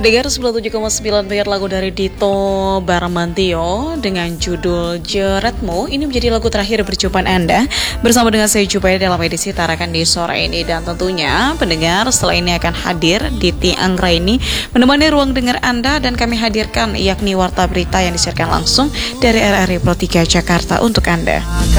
Pendengar 97,9 MHz lagu dari Dito Baramantio dengan judul Jeretmu. Ini menjadi lagu terakhir perjumpaan Anda bersama dengan saya Jupaya dalam edisi Tarakan di sore ini. Dan tentunya pendengar setelah ini akan hadir Diti Anggraini menemani ruang dengar Anda, dan kami hadirkan yakni Warta Berita yang disiarkan langsung dari RRI Pro 3 Jakarta untuk Anda.